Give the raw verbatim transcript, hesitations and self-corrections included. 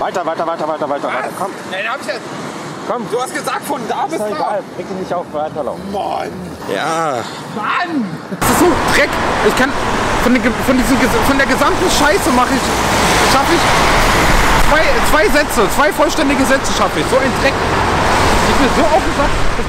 weiter, weiter, weiter, weiter, weiter, Was? weiter. Komm. Nein, hab ich jetzt. Komm. Du hast gesagt, von da bis Ist doch da. egal. Reg dich nicht auf, weiterlaufen. Mann. Ja. Mann. Das ist so Dreck. Ich kann von, den, von, diesem, von der gesamten Scheiße mache ich, schaffe ich zwei, zwei Sätze, zwei vollständige Sätze schaffe ich. So ein Dreck. Ich bin so aufgesagt.